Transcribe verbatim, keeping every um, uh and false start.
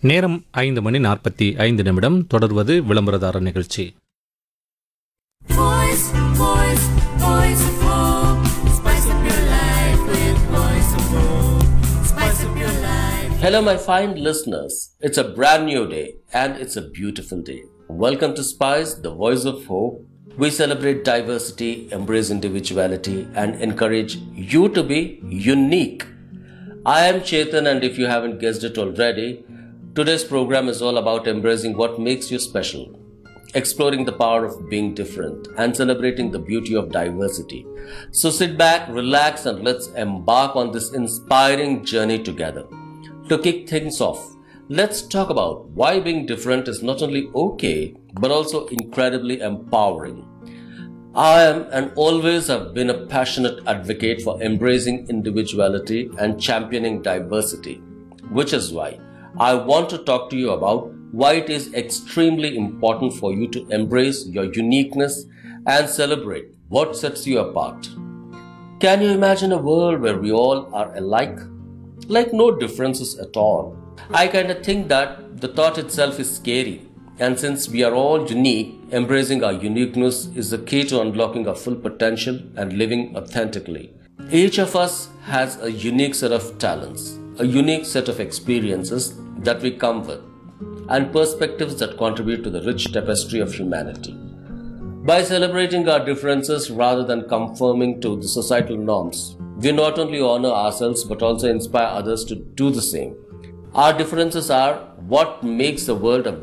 நேரம் ஐந்து மணி நாற்பத்தி ஐந்து நிமிடம். தொடர்வது விளம்பரதார நிகழ்ச்சி. Voice, voice, voice of hope. Spice up your life with voice of hope. Spice up your life. Hello, my fine listeners. It's a brand new day and it's a beautiful day. Welcome to Spice, the voice of hope. We celebrate diversity, embrace individuality, and encourage you to be unique. I am Chetan, and if you haven't guessed it already, today's program is all about embracing what makes you special, exploring the power of being different, and celebrating the beauty of diversity. So sit back, relax, and let's embark on this inspiring journey together. To kick things off, let's talk about why being different is not only okay, but also incredibly empowering. I am and always have been a passionate advocate for embracing individuality and championing diversity, which is why I want to talk to you about why it is extremely important for you to embrace your uniqueness and celebrate what sets you apart. Can you imagine a world where we all are alike? Like no differences at all. I kind of think that the thought itself is scary. And since we are all unique, embracing our uniqueness is the key to unlocking our full potential and living authentically. Each of us has a unique set of talents, a unique set of experiences that we come with, and perspectives that contribute to the rich tapestry of humanity. By celebrating our differences rather than conforming to the societal norms, we not only honor ourselves but also inspire others to do the same. Our differences are what makes the world a